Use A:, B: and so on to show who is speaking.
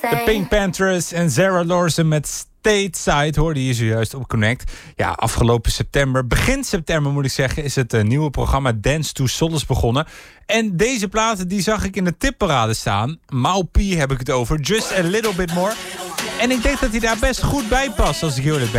A: De Pink Panthers en Sarah Lawson met Stateside hoorde je zojuist op Connect. Ja, afgelopen september, begin september moet ik zeggen, is het nieuwe programma Dance to Solace begonnen. En deze platen die zag ik in de tipparade staan. Mau P heb ik het over, Just a Little Bit More. En ik denk dat hij daar best goed bij past als ik heel eerlijk ben.